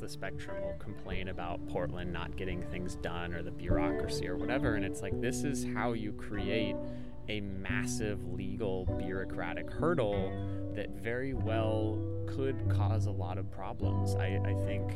spectrum will complain about Portland not getting things done or the bureaucracy or whatever. And it's like, this is how you create a massive legal bureaucratic hurdle that very well could cause a lot of problems. I think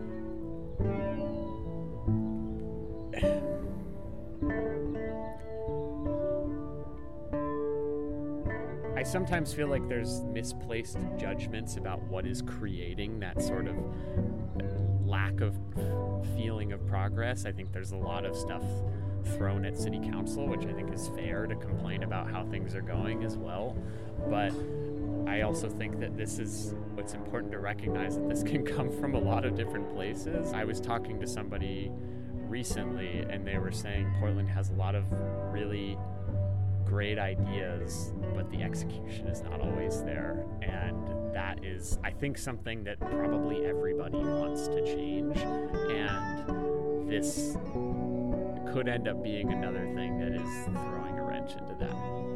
I sometimes feel like there's misplaced judgments about what is creating that sort of lack of feeling of progress. I think there's a lot of stuff thrown at city council, which I think is fair to complain about how things are going as well. But I also think that this is what's important to recognize, that this can come from a lot of different places. I was talking to somebody recently and they were saying Portland has a lot of really great ideas, but the execution is not always there. And that is, I think, something that probably everybody wants to change. And this could end up being another thing that is throwing a wrench into that.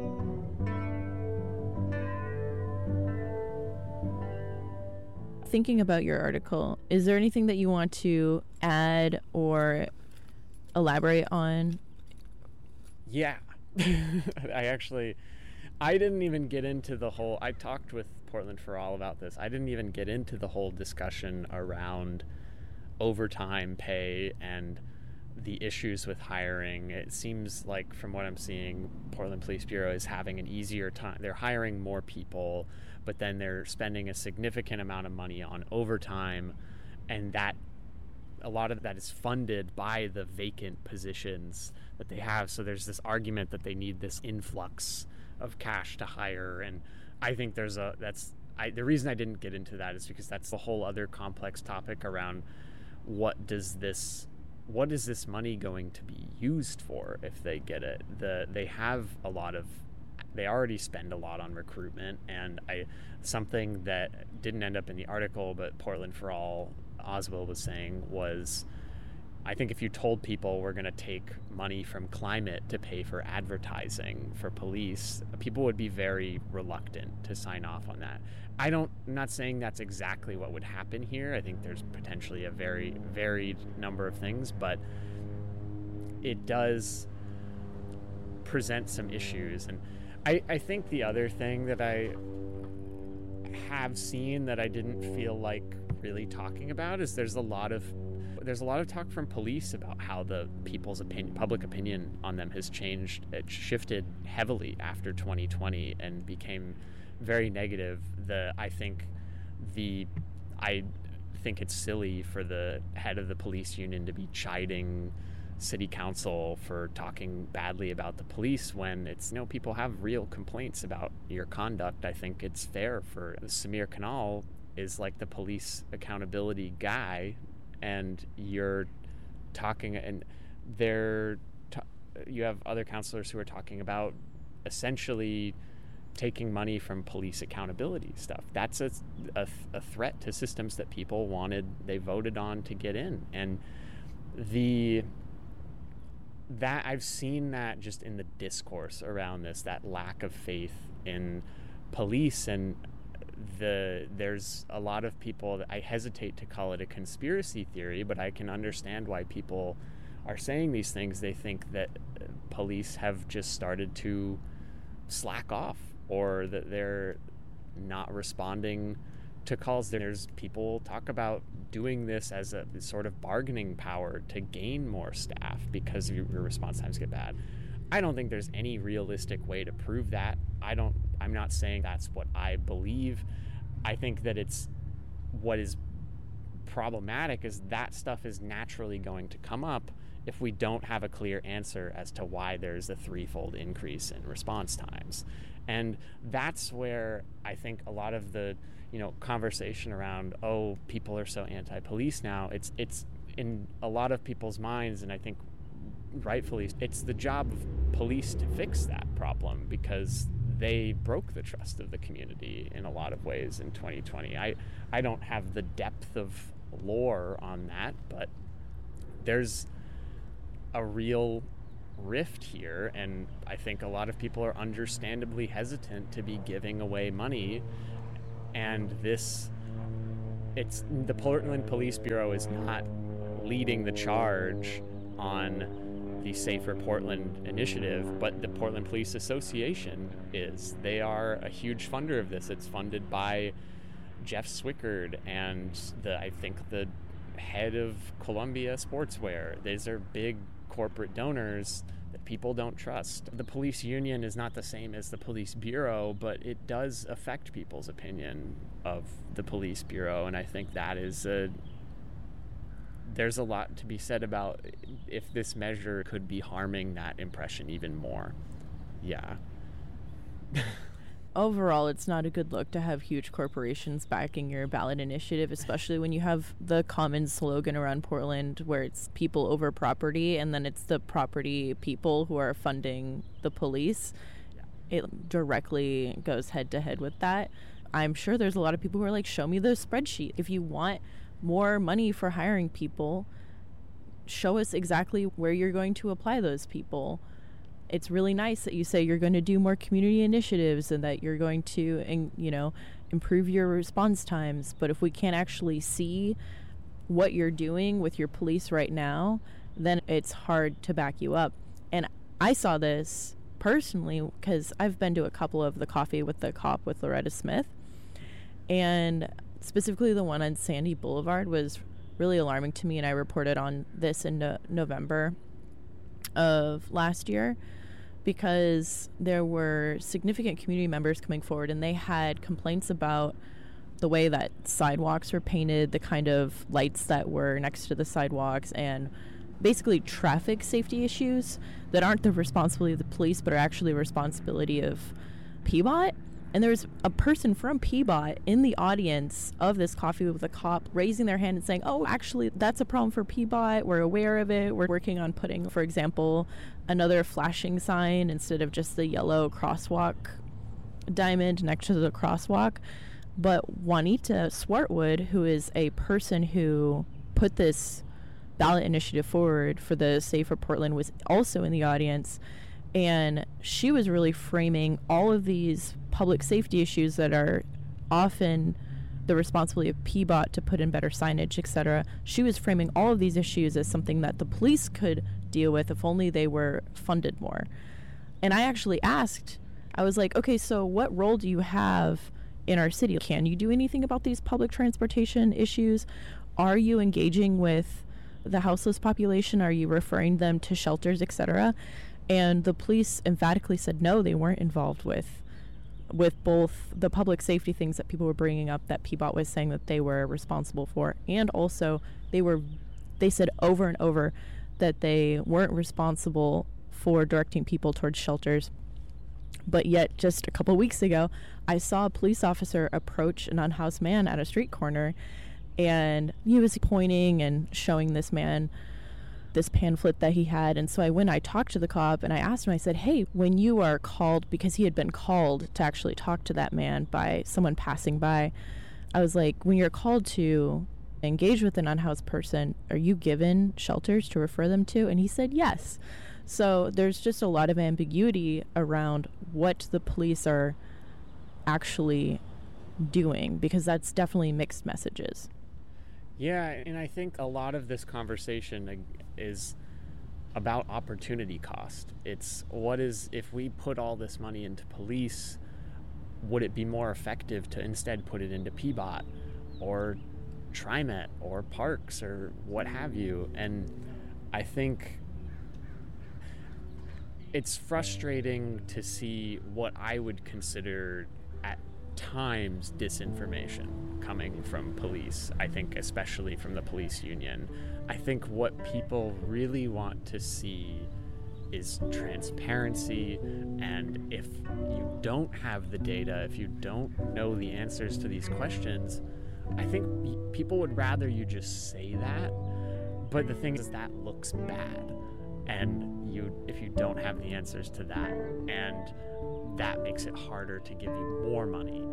Thinking about your article, is there anything that you want to add or elaborate on? Yeah. I didn't even get into the whole, I talked with Portland for All about this. I didn't even get into the whole discussion around overtime pay and the issues with hiring. It seems like, from what I'm seeing, Portland Police Bureau is having an easier time. They're hiring more people, but then they're spending a significant amount of money on overtime, and that a lot of that is funded by the vacant positions that they have. So there's this argument that they need this influx of cash to hire. And I think the reason I didn't get into that is because that's the whole other complex topic around what is this money going to be used for if they get it. They already spend a lot on recruitment, and something that didn't end up in the article, but Portland for All Oswald was saying was, I think if you told people we're going to take money from climate to pay for advertising for police, people would be very reluctant to sign off on that. I'm not saying that's exactly what would happen here. I think there's potentially a very varied number of things, but it does present some issues. And I think the other thing that I have seen that I didn't feel like really talking about is there's a lot of talk from police about how the people's public opinion on them has changed. It shifted heavily after 2020 and became very negative. I think it's silly for the head of the police union to be chiding city council for talking badly about the police when people have real complaints about your conduct. I think it's fair for Samir Kanal is like the police accountability guy, and you're talking, and you have other councilors who are talking about essentially taking money from police accountability stuff. That's a threat to systems that people they voted on to get in. And that I've seen that just in the discourse around this, that lack of faith in police. And there's a lot of people that I hesitate to call it a conspiracy theory, but I can understand why people are saying these things. They think that police have just started to slack off, or that they're not responding to calls. There's people talk about doing this as a sort of bargaining power to gain more staff because your response times get bad. I don't think there's any realistic way to prove that. I'm not saying that's what I believe. I think that it's what is problematic is that stuff is naturally going to come up if we don't have a clear answer as to why there's a threefold increase in response times. And that's where I think a lot of the conversation around, people are so anti-police now, it's in a lot of people's minds, and I think rightfully, it's the job of police to fix that problem because they broke the trust of the community in a lot of ways in 2020. I don't have the depth of lore on that, but there's a real rift here, and I think a lot of people are understandably hesitant to be giving away money, and this it's the Portland Police Bureau is not leading the charge on the Safer Portland initiative, but the Portland Police Association is. They are a huge funder of this. It's funded by Jeff Swickard and I think the head of Columbia Sportswear. These are big corporate donors that people don't trust. The police union is not the same as the police bureau, but it does affect people's opinion of the police bureau, and I think that is there's a lot to be said about if this measure could be harming that impression even more. Yeah. Overall, it's not a good look to have huge corporations backing your ballot initiative, especially when you have the common slogan around Portland where it's people over property, and then it's the property people who are funding the police. Yeah. It directly goes head to head with that. I'm sure there's a lot of people who are like, show me the spreadsheet. If you want more money for hiring people, show us exactly where you're going to apply those people. It's really nice that you say you're going to do more community initiatives and that you're going to, improve your response times. But if we can't actually see what you're doing with your police right now, then it's hard to back you up. And I saw this personally because I've been to a couple of the Coffee with the Cop with Loretta Smith, and specifically the one on Sandy Boulevard was really alarming to me, and I reported on this in November of last year because there were significant community members coming forward, and they had complaints about the way that sidewalks were painted, the kind of lights that were next to the sidewalks, and basically traffic safety issues that aren't the responsibility of the police but are actually responsibility of PBOT. And there's a person from PBOT in the audience of this Coffee with a Cop raising their hand and saying, oh, actually, that's a problem for PBOT. We're aware of it. We're working on putting, for example, another flashing sign instead of just the yellow crosswalk diamond next to the crosswalk. But Juanita Swartwood, who is a person who put this ballot initiative forward for the Safer Portland, was also in the audience. And she was really framing all of these public safety issues that are often the responsibility of PBOT to put in better signage, etc. She was framing all of these issues as something that the police could deal with if only they were funded more. And I actually asked, I was like, okay, so what role do you have in our city? Can you do anything about these public transportation issues? Are you engaging with the houseless population? Are you referring them to shelters, etc.? And the police emphatically said no, they weren't involved with both the public safety things that people were bringing up that PBOT was saying that they were responsible for, and also they said over and over that they weren't responsible for directing people towards shelters. But yet, just a couple weeks ago, I saw a police officer approach an unhoused man at a street corner, and he was pointing and showing this man this pamphlet that he had. And so I talked to the cop and I asked him, I said, hey, when you are called, because he had been called to actually talk to that man by someone passing by, I was like, when you're called to engage with an unhoused person, are you given shelters to refer them to? And he said yes. So there's just a lot of ambiguity around what the police are actually doing, because that's definitely mixed messages. Yeah, and I think a lot of this conversation is about opportunity cost. It's if we put all this money into police, would it be more effective to instead put it into PBOT or TriMet or parks or what have you? And I think it's frustrating to see what I would consider at times disinformation coming from police. I think especially from the police union. I think what people really want to see is transparency, and if you don't have the data, if you don't know the answers to these questions, I think people would rather you just say that. But the thing is that looks bad, and if you don't have the answers to that, and that makes it harder to give you more money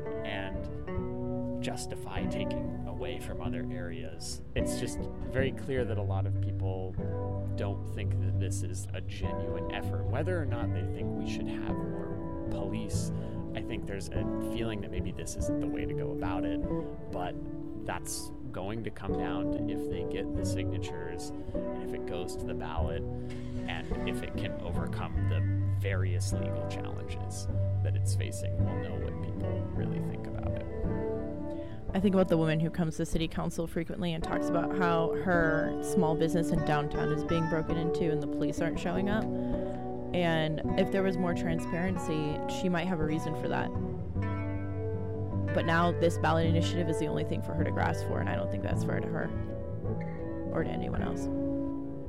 and justify taking away from other areas. It's just very clear that a lot of people don't think that this is a genuine effort. Whether or not they think we should have more police, I think there's a feeling that maybe this isn't the way to go about it. But that's going to come down to if they get the signatures and if it goes to the ballot and if it can overcome the various legal challenges that it's facing. We'll know what people really think about it. I think about the woman who comes to city council frequently and talks about how her small business in downtown is being broken into and the police aren't showing up. And if there was more transparency, she might have a reason for that. But now this ballot initiative is the only thing for her to grasp for, and I don't think that's fair to her or to anyone else.